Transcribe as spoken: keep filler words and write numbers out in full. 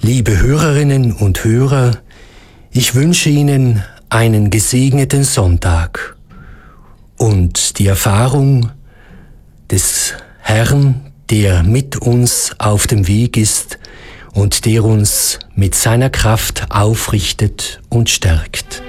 Liebe Hörerinnen und Hörer, ich wünsche Ihnen einen gesegneten Sonntag und die Erfahrung des Herrn, der mit uns auf dem Weg ist und der uns mit seiner Kraft aufrichtet und stärkt.